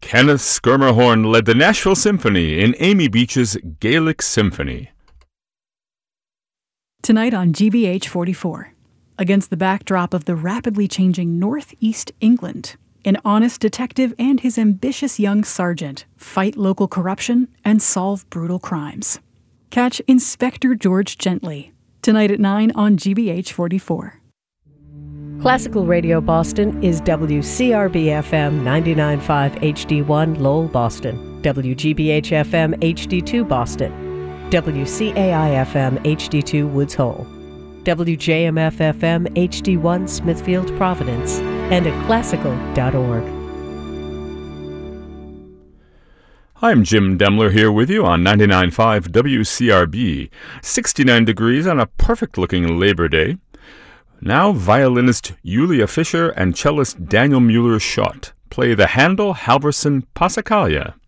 Kenneth Schermerhorn led the Nashville Symphony in Amy Beach's Gaelic Symphony. Tonight on GBH 44, against the backdrop of the rapidly changing Northeast England, an honest detective and his ambitious young sergeant fight local corruption and solve brutal crimes. Catch Inspector George Gently, tonight at 9 on GBH 44. Classical Radio Boston is WCRB-FM 99.5 HD1 Lowell, Boston, WGBH-FM HD2 Boston, WCAI-FM HD2 Woods Hole, WJMF-FM HD1 Smithfield, Providence, and at classical.org. I'm Jim Demler here with you on 99.5 WCRB. 69 degrees on a perfect-looking Labor Day. Now violinist Yulia Fischer and cellist Daniel Mueller-Schott play the Handel Halverson Passacaglia.